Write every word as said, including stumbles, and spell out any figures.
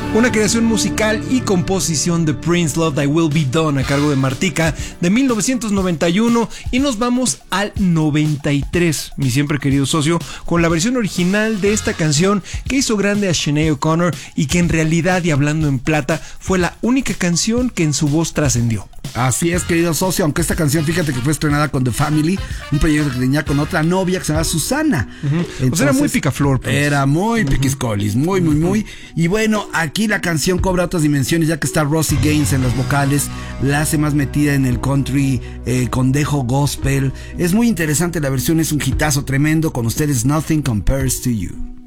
Una creación musical y composición de Prince, Love Thy Will Be Done, a cargo de Martika, de mil novecientos noventa y uno. Y nos vamos al noventa y tres, mi siempre querido socio, con la versión original de esta canción que hizo grande a Sinead O'Connor y que en realidad, y hablando en plata, fue la única canción que en su voz trascendió. Así es, querido socio, aunque esta canción, fíjate que fue estrenada con The Family, un proyecto que tenía con otra novia que se llama Susana. Uh-huh. Entonces, o sea, era muy picaflor. Pues. Era muy uh-huh. piquiscolis, muy, muy, muy. Y bueno, aquí la canción cobra otras dimensiones, ya que está Rosie Gaines en las vocales, la hace más metida en el country, eh, con dejo gospel. Es muy interesante la versión, es un hitazo tremendo. Con ustedes, Nothing Compares to You.